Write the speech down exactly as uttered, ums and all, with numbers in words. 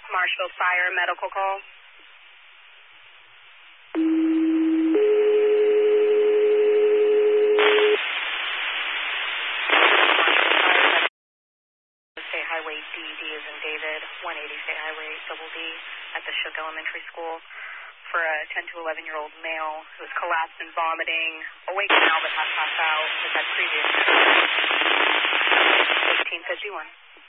Marshall Fire medical call. State Highway D, D is in David, one eighty State Highway double D at the Shook Elementary School for a ten to eleven year old male who was collapsed and vomiting, awake now but not passed out, has had previous eighteen fifty-one.